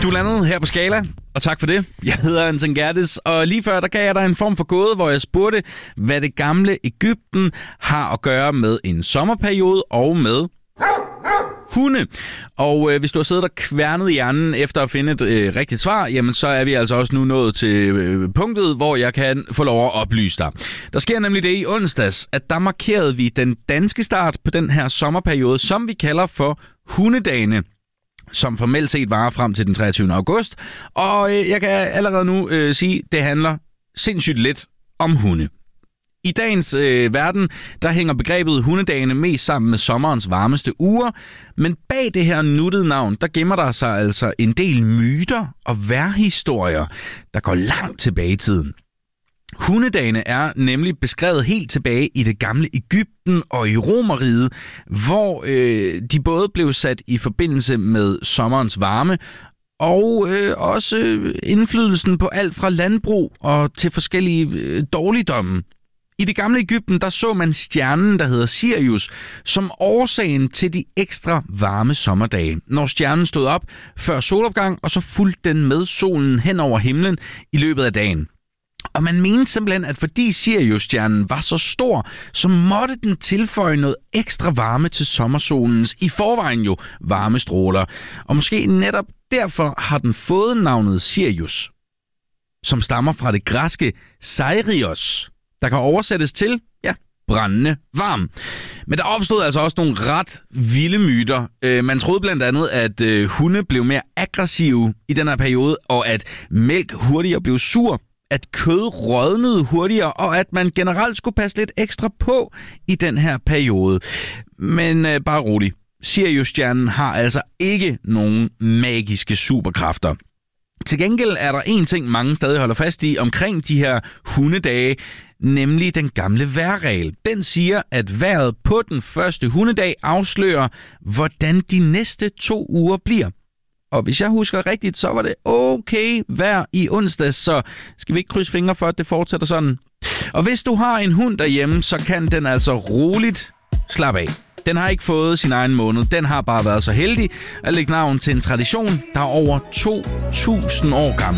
Du landede her på Skala, og tak for det. Jeg hedder Anton Gerdes, og lige før der gav jeg dig en form for gåde, hvor jeg spurgte, hvad det gamle Egypten har at gøre med en sommerperiode og med hunde. Og hvis du har siddet og kværnet hjernen efter at finde et rigtigt svar, jamen så er vi altså også nu nået til punktet, hvor jeg kan få lov at oplyse dig. Der sker nemlig det i onsdags, at der markerede vi den danske start på den her sommerperiode, som vi kalder for hundedagene, som formelt set varer frem til den 23. august. Og jeg kan allerede nu sige, at det handler sindssygt lidt om hunde. I dagens verden, der hænger begrebet hundedagene mest sammen med sommerens varmeste uger, men bag det her nuttede navn, der gemmer der sig altså en del myter og vejrhistorier, der går langt tilbage i tiden. Hundedagene er nemlig beskrevet helt tilbage i det gamle Egypten og i Romerriget, hvor de både blev sat i forbindelse med sommerens varme, og også indflydelsen på alt fra landbrug og til forskellige dårligdomme. I det gamle Egypten, der så man stjernen, der hedder Sirius, som årsagen til de ekstra varme sommerdage. Når stjernen stod op før solopgang, og så fulgte den med solen hen over himlen i løbet af dagen. Og man mente simpelthen, at fordi Sirius-stjernen var så stor, så måtte den tilføje noget ekstra varme til sommersolens i forvejen jo varme stråler. Og måske netop derfor har den fået navnet Sirius, som stammer fra det græske Seirios, der kan oversættes til, brændende varm. Men der opstod altså også nogle ret vilde myter. Man troede blandt andet, at hunde blev mere aggressive i den her periode, og at mælk hurtigere blev sur, at kød rådnede hurtigere, og at man generelt skulle passe lidt ekstra på i den her periode. Men bare rolig. Sirius-stjernen har altså ikke nogen magiske superkræfter. Til gengæld er der en ting, mange stadig holder fast i omkring de her hundedage, nemlig den gamle vejrregel. Den siger, at vejret på den første hundedag afslører, hvordan de næste 2 uger bliver. Og hvis jeg husker rigtigt, så var det okay vejr i onsdags, så skal vi ikke krydse fingre for, at det fortsætter sådan. Og hvis du har en hund derhjemme, så kan den altså roligt slappe af. Den har ikke fået sin egen måned. Den har bare været så heldig at lægge navn til en tradition, der er over 2.000 år gammel.